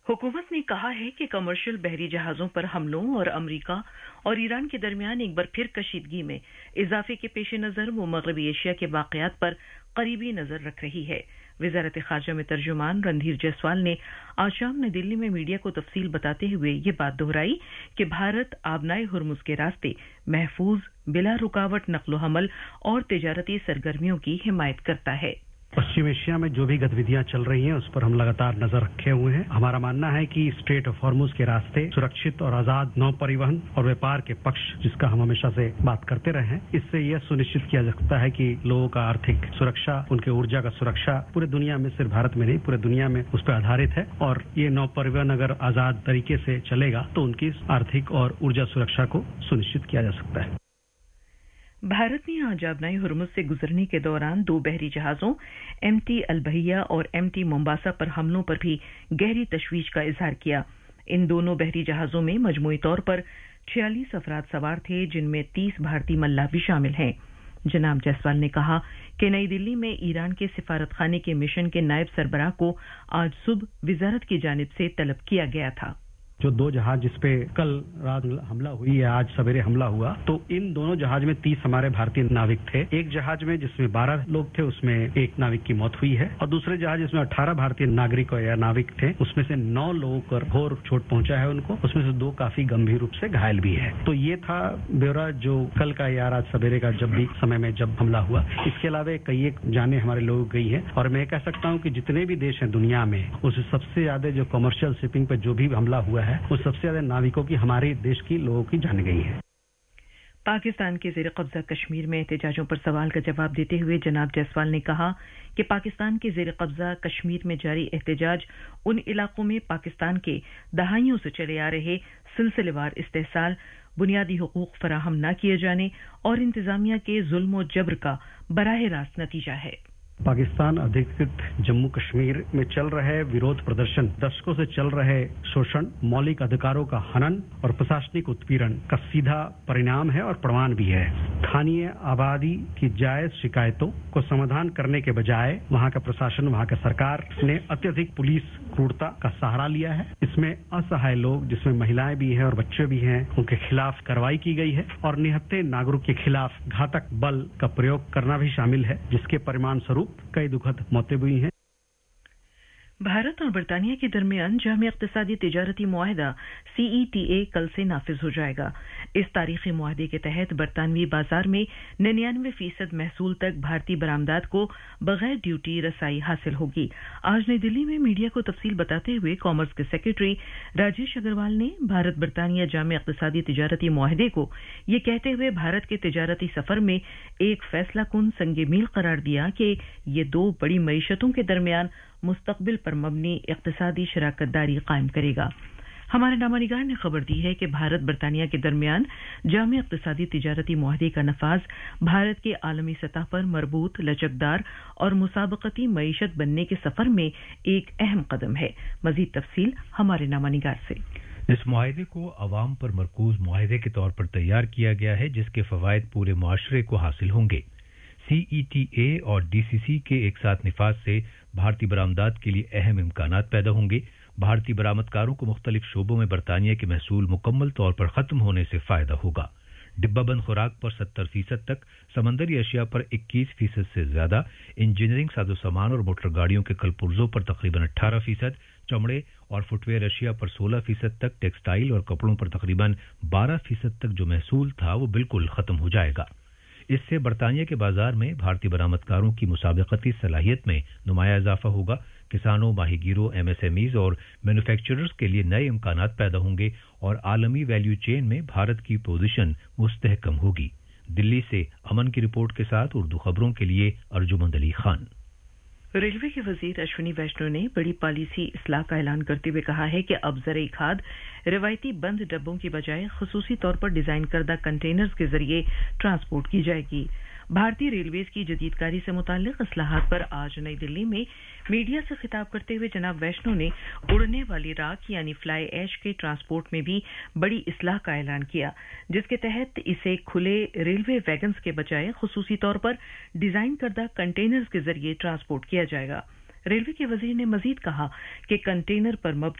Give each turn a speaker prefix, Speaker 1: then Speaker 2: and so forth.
Speaker 1: हुकूमत ने कहा है कि कमर्शियल बहरी जहाजों पर हमलों और अमरीका और ईरान के दरमियान एक बार फिर कशीदगी में इजाफे के पेश नज़र वो मगरबी एशिया के वाक़यात पर करीबी नज़र रख रही है। वज़ारत ख़ारजा में तर्जुमान रणधीर जायसवाल ने आज शाम नई दिल्ली में मीडिया को तफसील बताते हुए ये बात दोहराई कि भारत आबनाए हुर्मुज़ के रास्ते महफूज, बिला रुकावट नक़्ल हमल और तिजारती सरगर्मियों की हिमायत करता है।
Speaker 2: पश्चिम एशिया में जो भी गतिविधियां चल रही हैं उस पर हम लगातार नजर रखे हुए हैं। हमारा मानना है कि स्ट्रेट ऑफ हॉर्मुज के रास्ते सुरक्षित और आजाद नौ परिवहन और व्यापार के पक्ष, जिसका हम हमेशा से बात करते रहे हैं, इससे यह सुनिश्चित किया जा सकता है कि लोगों का आर्थिक सुरक्षा, उनके ऊर्जा का सुरक्षा पूरे दुनिया में, सिर्फ भारत में नहीं पूरे दुनिया में उस पर आधारित है। और ये नौ परिवहन अगर आजाद तरीके से चलेगा तो उनकी आर्थिक और ऊर्जा सुरक्षा को सुनिश्चित किया जा सकता है।
Speaker 1: भारत ने आज आबनाई हुर्मुज़ से गुजरने के दौरान दो बहरी जहाजों एमटी अलबहिया और एमटी मोम्बासा पर हमलों पर भी गहरी तशवीश का इजहार किया। इन दोनों बहरी जहाजों में मजमूई तौर पर 46 अफराद सवार थे, जिनमें 30 भारतीय मल्लाह भी शामिल हैं। जनाब जायसवाल ने कहा कि नई दिल्ली में ईरान के सिफारत खाने के मिशन के नायब सरबराह को आज सुबह वजारत की जानिब से तलब किया गया था।
Speaker 2: जो दो जहाज जिसपे कल रात हमला हुई है, आज सवेरे हमला हुआ, तो इन दोनों जहाज में 30 हमारे भारतीय नाविक थे। एक जहाज में जिसमें 12 लोग थे उसमें एक नाविक की मौत हुई है और दूसरे जहाज जिसमें 18 भारतीय नागरिक या नाविक थे उसमें से 9 लोगों को घोर चोट पहुंचा है उनको, उसमें से 2 काफी गंभीर रूप से घायल भी है। तो ये था ब्यौरा जो कल का या आज सवेरे का जब भी समय में जब हमला हुआ। इसके अलावा कई एक जाने हमारे लोगों गई है और मैं कह सकता हूँ कि जितने भी देश हैं दुनिया में उससे सबसे ज्यादा जो कमर्शियल शिपिंग पे जो भी हमला हुआ है वो सबसे ज्यादा नाविकों की हमारे देश की लोगों की जान गई है।
Speaker 1: पाकिस्तान के ज़ेर कब्जा कश्मीर में एहतजाजों पर सवाल का जवाब देते हुए जनाब जायसवाल ने कहा कि पाकिस्तान के ज़ेर कब्जा कश्मीर में जारी एहतजाज उन इलाकों में पाकिस्तान के दहाइयों से चले आ रहे सिलसिलेवार इस्तेहसाल, बुनियादी हुकूक फराहम न किए जाने और इंतजामिया के जुल्म और जबर का बराह रास्त नतीजा है।
Speaker 2: पाकिस्तान अधिकृत जम्मू कश्मीर में चल रहे विरोध प्रदर्शन, दशकों से चल रहे शोषण, मौलिक अधिकारों का हनन और प्रशासनिक उत्पीड़न का सीधा परिणाम है और प्रमाण भी है। स्थानीय आबादी की जायज शिकायतों को समाधान करने के बजाय वहां का प्रशासन, वहां का सरकार ने अत्यधिक पुलिस क्रूरता का सहारा लिया है। इसमें असहाय लोग, जिसमें महिलाएं भी हैं और बच्चे भी हैं, उनके खिलाफ कार्रवाई की गई है और निहत्थे नागरिक के खिलाफ घातक बल का प्रयोग करना भी शामिल है, जिसके परिणाम स्वरूप कई दुखद मौतें हुई हैं।
Speaker 1: भारत और बरतानिया के दरमियान जामी इक़्तिसादी तिजारती मुआहिदा CETA कल से नाफिज हो जाएगा। इस तारीखी मुआहदे के तहत बरतानवी बाजार में 99% महसूल तक भारतीय बरामदात को बगैर ड्यूटी रसाई हासिल होगी। आज नई दिल्ली में मीडिया को तफसील बताते हुए कॉमर्स के सेक्रेटरी राजेश अग्रवाल ने भारत बरतानिया जामी इक़्तिसादी तिजारती मुआहदे को ये कहते हुए भारत के तिजारती सफर में एक फैसला कुन संगे मील करार दिया कि ये दो बड़ी मईशतों के दरमियान मुस्तकबिल पर मबनी इक़्तिसादी शराकतदारी कायम करेगा। हमारे नामानिगार ने खबर दी है कि भारत बरतानिया के दरमियान जामी इक़्तिसादी तिजारती मुआहदे का नफाज भारत के आलमी सतह पर मरबूत, लचकदार और मुसाबकती मईशत बनने के सफर में एक अहम कदम है। मजीद तफसील हमारे नामानिगार से।
Speaker 3: इस मुआहदे को अवाम पर मरकूज मुआहदे के तौर पर तैयार किया गया है, जिसके फवायद पूरे मुआशरे को हासिल होंगे। CETA और DCC के एक साथ निफाज से भारतीय बरामदात के लिए अहम इम्कानात पैदा होंगे। भारतीय बरामदकारों को मुख्तलिफ शोबों में बरतानिया के महसूल मुकम्मल तौर पर खत्म होने से फायदा होगा। डिब्बाबंद खुराक पर 70% तक, समंदरी अशिया पर 21% से ज्यादा, इंजीनियरिंग साजो-सामान और मोटर गाड़ियों के कलपुर्जों पर तकरीबन 18%, चमड़े और फुटवेयर अशिया पर 16% तक, टेक्सटाइल और कपड़ों पर तकरीबन 12% तक जो महसूल था वो बिल्कुल खत्म हो जाएगा। इससे बरतानिया के बाजार में भारतीय बरामदकारों की मुसाबकती सलाहियत में नुमाया इजाफा होगा। किसानों, माहीगीरों, MSMEs और मैन्युफैक्चरर्स के लिए नए इम्कानात पैदा होंगे और आलमी वैल्यू चेन में भारत की पोजीशन मुस्तहकम होगी। दिल्ली से अमन की रिपोर्ट के साथ उर्दू खबरों के लिए अर्जुमंद अली खान।
Speaker 1: रेलवे के वजीर अश्विनी वैष्णव ने बड़ी पॉलिसी इस्लाह का ऐलान करते हुए कहा है कि अब ज़राई खाद रिवायती बंद डब्बों की बजाय खुसूसी तौर पर डिजाइन करदा कंटेनर्स के जरिए ट्रांसपोर्ट की जाएगी। भारतीय रेलवेज की जदीदकारी से मुताल्लिक इस्लाहात पर आज नई दिल्ली में मीडिया से खिताब करते हुए जनाब वैष्णव ने उड़ने वाली राख यानी फ्लाई ऐश के ट्रांसपोर्ट में भी बड़ी इस्लाह का ऐलान किया, जिसके तहत इसे खुले रेलवे वैगन्स के बजाय खुसूसी तौर पर डिजाइन करदा कंटेनर्स के जरिए ट्रांसपोर्ट किया जाएगा। रेलवे के वजीर ने मजीद कहा कि कंटेनर पर मबनी